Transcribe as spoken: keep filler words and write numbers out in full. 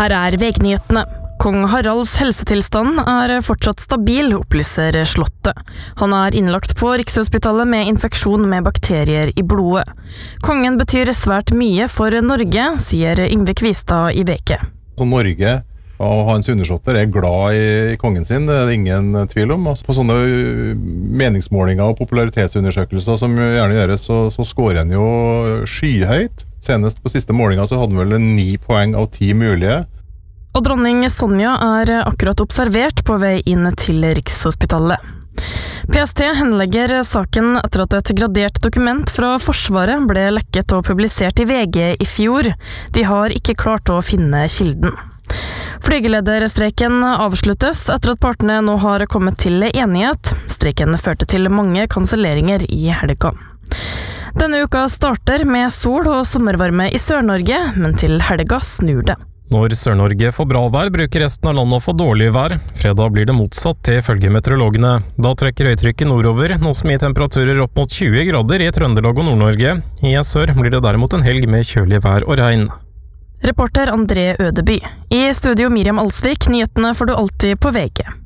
Her er V G-nyhetene. Kong Haralds helsetilstand er fortsatt stabil, opplyser Slottet. Han er innlagt på Rikshospitalet med infeksjon med bakterier i blodet. Kongen betyr svært mye for Norge, sier Yngve Kvistad i V G. Så Norge og hans undersåtter er glad i kongen sin, det er det ingen tvil om. På sånne meningsmålinger og popularitetsundersøkelser som gjerne gjøres, så, så scorer han jo skyhøyt. Senest på siste målinga så hadde han vel ni poeng av ti mulige. Og dronning Sonja er akkurat observert på vei inn til Rikshospitalet. P S T henlegger saken etter at et gradert dokument fra Forsvaret ble lekket og publisert i V G i fjor. De har ikke klart å finne kilden. Flygelederstreiken avsluttes etter at partene nå har kommet til enighet. Streiken førte til mange kanselleringer i helga. Denne uka starter med sol og sommervarme i Sør-Norge, men til helga snur det. Når Sør-Norge får bra vær, bruker resten av landet å få dårlig vær. Fredag blir det motsatt til følge meteorologene. Da trekker høytrykket nordover, noe som gir temperaturer opp mot tjue grader i Trøndelag og Nord-Norge. I sør blir det derimot en helg med kjølig vær og regn. Reporter André Ødeby. I studio Miriam Alsvik, nyhetene får du alltid på V G.